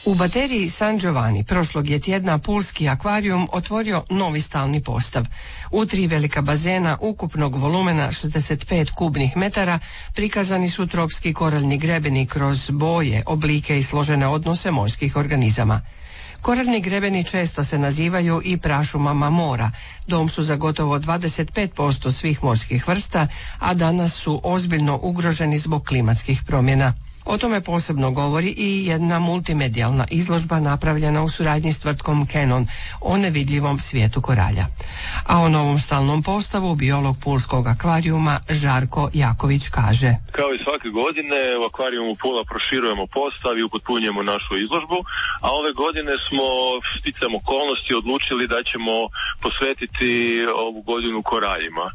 U bateriji San Giovanni prošlog je tjedna pulski akvarijum otvorio novi stalni postav. U 3 velika bazena ukupnog volumena 65 kubnih metara prikazani su tropski koraljni grebeni kroz boje, oblike i složene odnose morskih organizama. Koraljni grebeni često se nazivaju i prašumama mora. Dom su za gotovo 25% svih morskih vrsta, a danas su ozbiljno ugroženi zbog klimatskih promjena. O tome posebno govori i jedna multimedijalna izložba napravljena u suradnji s tvrtkom Canon o nevidljivom svijetu koralja. A o novom stalnom postavu biolog pulskog akvarijuma Žarko Jaković kaže: Kao i svake godine u akvarijumu Pula proširujemo postav i upotpunjujemo našu izložbu, a ove godine smo sticajem okolnosti odlučili da ćemo posvetiti ovu godinu koraljima.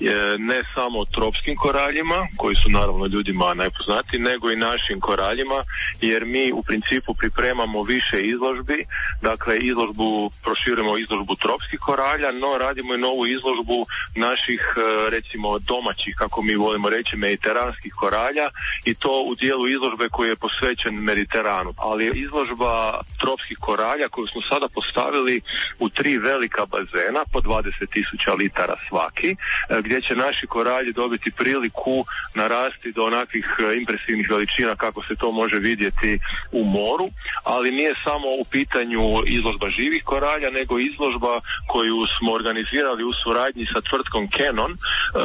Ne samo tropskim koraljima, koji su naravno ljudima najpoznatiji, nego i našim koraljima, jer mi u principu pripremamo više izložbi. Dakle, proširujemo izložbu tropskih koralja, no radimo i novu izložbu naših, recimo, domaćih, kako mi volimo reći, mediteranskih koralja, i to u dijelu izložbe koji je posvećen Mediteranu. Ali izložba tropskih koralja koju smo sada postavili u 3 velika bazena po 20.000 litara svaki, gdje će naši koralji dobiti priliku narasti do onakvih impresivnih veličina kako se to može vidjeti u moru, ali nije samo u pitanju izložba živih koralja, nego izložba koju smo organizirali u suradnji sa tvrtkom Canon,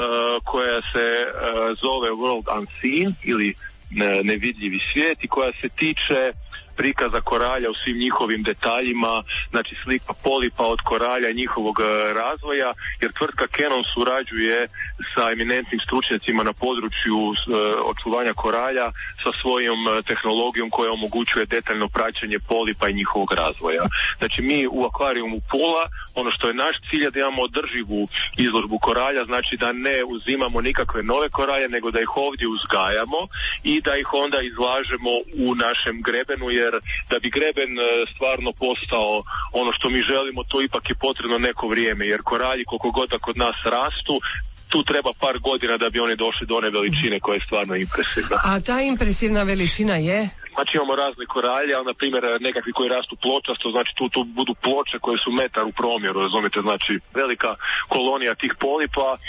koja se zove World Unseen ili nevidljivi svijet, i koja se tiče prikaza koralja u svim njihovim detaljima, znači slika polipa od koralja, njihovog razvoja, jer tvrtka Canon surađuje sa eminentnim stručnjacima na području očuvanja koralja sa svojom tehnologijom koja omogućuje detaljno praćenje polipa i njihovog razvoja. Znači mi u akvarijumu Pula, ono što je naš cilj je da imamo održivu izložbu koralja, znači da ne uzimamo nikakve nove koralje, nego da ih ovdje uzgajamo i da ih onda izlažemo u našem grebenu, jer da bi greben stvarno postao ono što mi želimo, to ipak je potrebno neko vrijeme, jer koralji koliko god da kod nas rastu, tu treba par godina da bi oni došli do one veličine koja je stvarno impresivna. A ta impresivna veličina je? Znači imamo razne koralje, ali na primjer nekakvi koji rastu pločasto, znači tu budu ploče koje su metar u promjeru, razumijete, znači velika kolonija tih polipa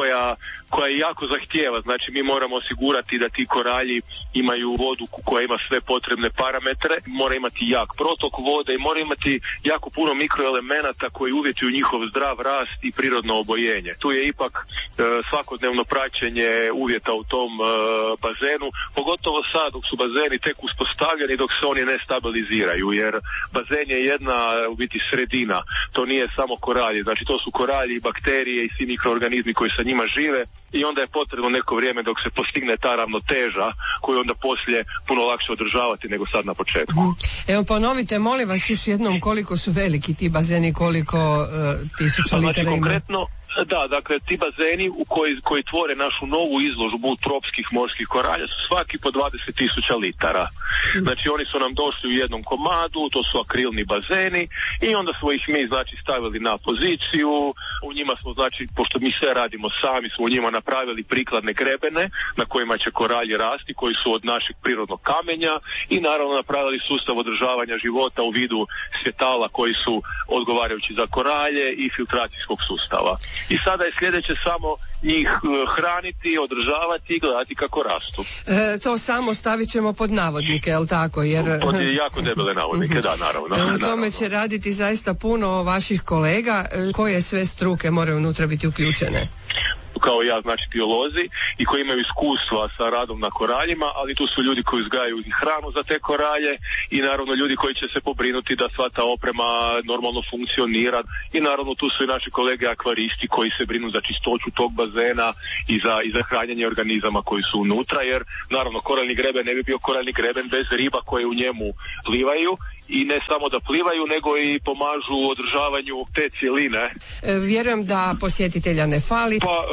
koja je jako zahtijeva, znači mi moramo osigurati da ti koralji imaju vodu koja ima sve potrebne parametre, mora imati jak protok vode i mora imati jako puno mikroelemenata koji uvjetuju njihov zdrav rast i prirodno obojenje. Tu je ipak svakodnevno praćenje uvjeta u tom bazenu, pogotovo sad dok su bazeni tek uspostavljeni, dok se oni ne stabiliziraju, jer bazen je jedna u biti sredina, to nije samo koralji, znači to su koralji, bakterije i svi mikroorganizmi koji sa njima žive, i onda je potrebno neko vrijeme dok se postigne ta ravnoteža koju onda poslije puno lakše održavati nego sad na početku. Evo ponovite molim vas još jednom koliko su veliki ti bazeni, koliko tisuća litara ima? Konkretno, da, dakle ti bazeni koji tvore našu novu izložbu tropskih morskih koralja su svaki po 20.000 litara. Znači oni su nam došli u jednom komadu, to su akrilni bazeni, i onda smo ih mi znači stavili na poziciju, u njima smo znači, pošto mi sve radimo sami, smo u njima napravili prikladne grebene na kojima će koralji rasti, koji su od našeg prirodnog kamenja, i naravno napravili sustav održavanja života u vidu svjetala koji su odgovarajući za koralje i filtracijskog sustava. I sada je sljedeće samo njih hraniti, održavati i gledati kako rastu. To samo stavit ćemo pod navodnike, je li tako? Jer... Pod jako debele navodnike, da, naravno. U tome će raditi zaista puno vaših kolega. Koje sve struke moraju unutra biti uključene? Kao ja, znači biolozi, i koji imaju iskustva sa radom na koraljima, ali tu su ljudi koji uzgajaju i hranu za te koralje, i naravno ljudi koji će se pobrinuti da sva ta oprema normalno funkcionira, i naravno tu su i naši kolege akvaristi koji se brinu za čistoću tog bazena i za hranjenje organizama koji su unutra, jer naravno koraljni greben ne bi bio koraljni greben bez riba koje u njemu plivaju, i ne samo da plivaju, nego i pomažu održavanju te cjeline. Vjerujem da posjetitelja ne fali. Pa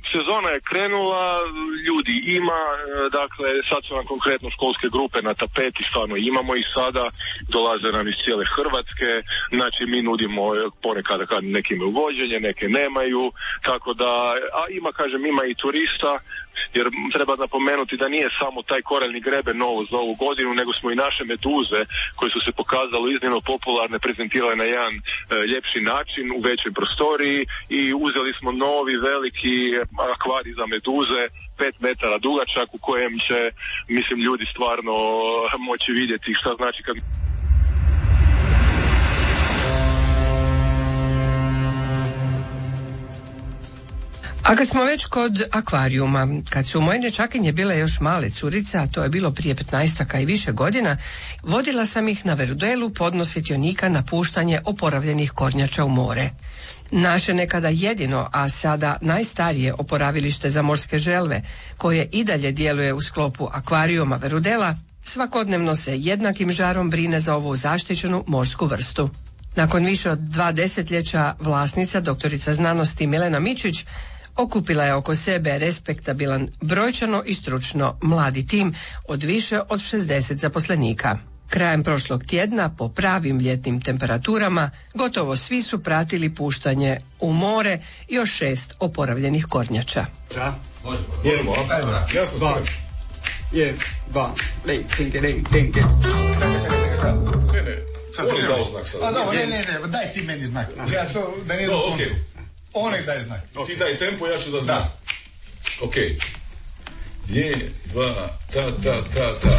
sezona je krenula, ljudi ima, dakle sad su nam konkretno školske grupe na tapeti, stvarno imamo ih sada, dolaze nam iz cijele Hrvatske, znači mi nudimo ponekad neke imaju vođenje, neke nemaju, tako da, a ima i turista, jer treba napomenuti da nije samo taj koraljni greben novo za ovu godinu, nego smo i naše meduze koje su se pokazalo iznimno popularne prezentirale na jedan ljepši način u većoj prostoriji i uzeli smo novi veliki akvarij za meduze 5 metara dugačak u kojem će, mislim, ljudi stvarno moći vidjeti šta znači kad... A kad smo već kod akvarijuma, kad su moje dječakinje bile još male curice, a to je bilo prije 15 i više godina, vodila sam ih na Verudelu podno svjetionika na puštanje oporavljenih kornjača u more. Naše nekada jedino, a sada najstarije oporavilište za morske želve, koje i dalje djeluje u sklopu akvarijuma Verudela, svakodnevno se jednakim žarom brine za ovu zaštićenu morsku vrstu. Nakon više od 2 desetljeća vlasnica, doktorica znanosti Milena Mičić, okupila je oko sebe respektabilan, brojčano i stručno mladi tim od više od 60 zaposlenika. Krajem prošlog tjedna, po pravim ljetnim temperaturama, gotovo svi su pratili puštanje u more još 6 oporavljenih kornjača. Daj ti meni znak. Ja to, da nije onek daj znak. Ti daj tempo, ja ću da znam. Ok. 1, 2, ta.